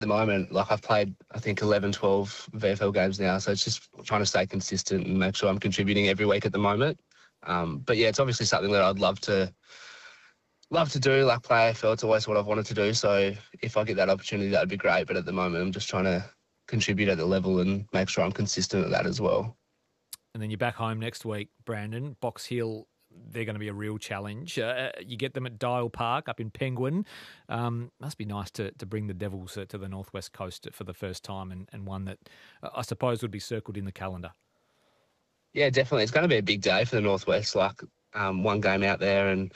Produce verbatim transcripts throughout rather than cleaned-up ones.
the moment, like I've played, I think, eleven, twelve V F L games now, so it's just trying to stay consistent and make sure I'm contributing every week at the moment. Um, but yeah, it's obviously something that I'd love to love to do, like play A F L. It's always what I've wanted to do. So if I get that opportunity, that'd be great. But at the moment, I'm just trying to contribute at the level and make sure I'm consistent at that as well. And then you're back home next week, Brandon. Box Hill, they're going to be a real challenge. Uh, you get them at Dial Park up in Penguin. Um, must be nice to, to bring the Devils uh, to the Northwest Coast for the first time, and, and one that uh, I suppose would be circled in the calendar. Yeah, definitely. It's going to be a big day for the Northwest, like um, one game out there and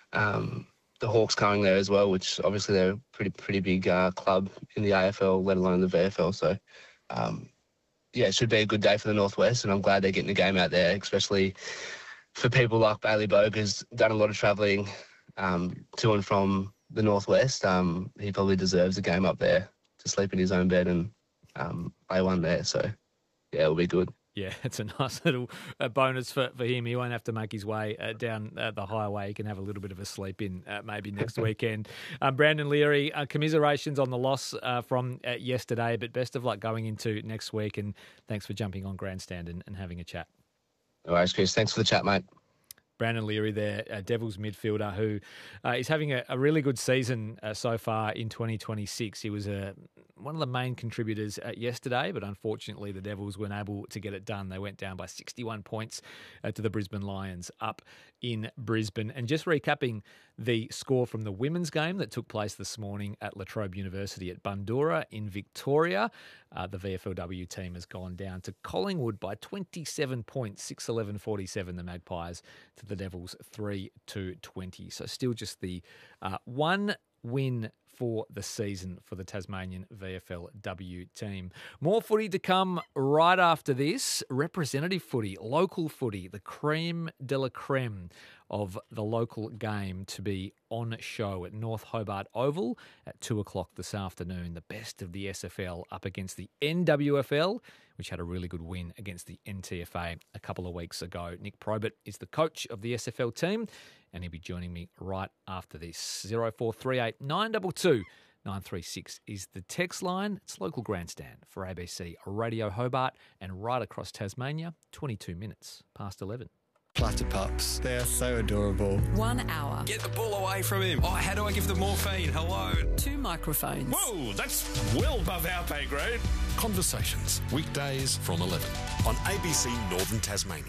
um, the Hawks going there as well, which obviously they're a pretty, pretty big uh, club in the A F L, let alone the V F L. So, um, yeah, it should be a good day for the Northwest, and I'm glad they're getting the game out there, especially for people like Bailey Bogue, who's done a lot of travelling um, to and from the Northwest. Um, he probably deserves a game up there to sleep in his own bed and um, play one there. So, yeah, it'll be good. Yeah, it's a nice little uh, bonus for, for him. He won't have to make his way uh, down uh, the highway. He can have a little bit of a sleep in uh, maybe next weekend. Um, Brandon Leary, uh, commiserations on the loss uh, from uh, yesterday, but best of luck going into next week, and thanks for jumping on Grandstand and, and having a chat. No worries, Chris. Thanks for the chat, mate. Brandon Leary there, a Devils midfielder who uh, is having a, a really good season uh, so far in twenty twenty-six. He was a, one of the main contributors uh, yesterday, but unfortunately the Devils weren't able to get it done. They went down by sixty-one points uh, to the Brisbane Lions up in Brisbane. And just recapping the score from the women's game that took place this morning at La Trobe University at Bundoora in Victoria, uh, the V F L W team has gone down to Collingwood by twenty-seven points, six eleven forty-seven, the Magpies to the Devils three to twenty. So still just the uh, one win for the season for the Tasmanian V F L W team. More footy to come right after this. Representative footy, local footy, the creme de la creme of the local game to be on show at North Hobart Oval at two o'clock this afternoon. The best of the S F L up against the N W F L, which had a really good win against the N T F A a couple of weeks ago. Nick Probert is the coach of the S F L team, and he'll be joining me right after this. zero four three eight nine two two nine three six is the text line. It's local grandstand for A B C Radio Hobart and right across Tasmania, twenty-two minutes past eleven. Platter pups. They are so adorable. One hour. Get the ball away from him. Oh, how do I give them morphine? Hello. Two microphones. Whoa, that's well above our pay grade. Conversations, weekdays from eleven on A B C Northern Tasmania.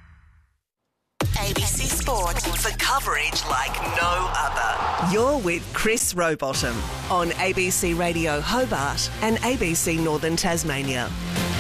A B C Sport for coverage like no other. You're with Chris Rowbottom on A B C Radio Hobart and A B C Northern Tasmania.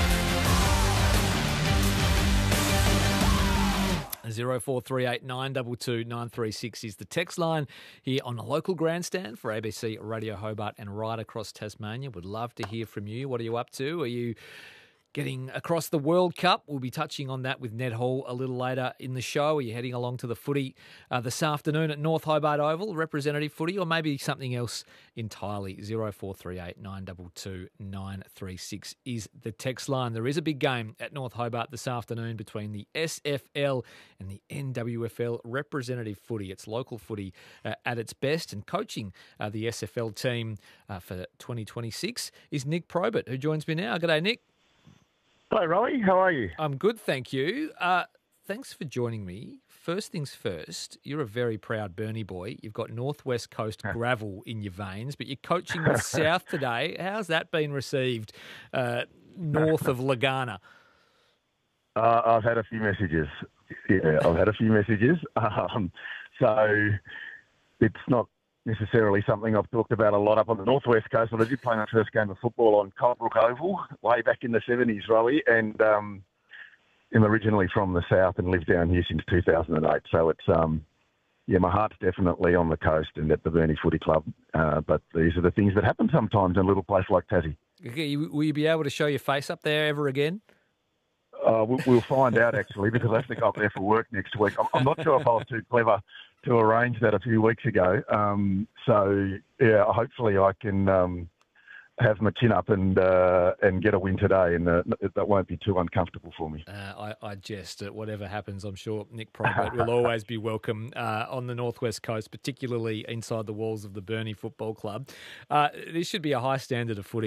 zero four three eight nine two two nine three six is the text line here on the local grandstand for A B C Radio Hobart and right across Tasmania. Would love to hear from you. What are you up to? Are you getting across the World Cup? We'll be touching on that with Ned Hall a little later in the show. Are you heading along to the footy uh, this afternoon at North Hobart Oval, representative footy, or maybe something else entirely? zero four three eight nine two two nine three six is the text line. There is a big game at North Hobart this afternoon between the S F L and the N W F L representative footy. It's local footy uh, at its best, and coaching uh, the S F L team uh, for twenty twenty-six is Nick Probert, who joins me now. G'day, Nick. Hello, Rolly. How are you? I'm good, thank you. Uh, thanks for joining me. First things first, you're a very proud Burnie boy. You've got Northwest Coast gravel in your veins, but you're coaching with South today. How's that been received uh, north of Lagana? Uh, I've had a few messages. Yeah, I've had a few messages. Um, so it's not necessarily something I've talked about a lot up on the Northwest Coast, but I did play my first game of football on Colebrook Oval way back in the seventies, Rolly, and um, I'm originally from the south and lived down here since two thousand eight. So it's, um, yeah, my heart's definitely on the coast and at the Burnie Footy Club, uh, but these are the things that happen sometimes in a little place like Tassie. Okay, will you be able to show your face up there ever again? Uh, we'll, we'll find out, actually, because I have to go up there for work next week. I'm, I'm not sure if I was too clever to arrange that a few weeks ago. Um, so, yeah, hopefully I can um, have my chin up and uh, and get a win today, and uh, that won't be too uncomfortable for me. Uh, I, I jest at whatever happens. I'm sure Nick Probert will always be welcome uh, on the Northwest Coast, particularly inside the walls of the Burnie Football Club. Uh, this should be a high standard of footy.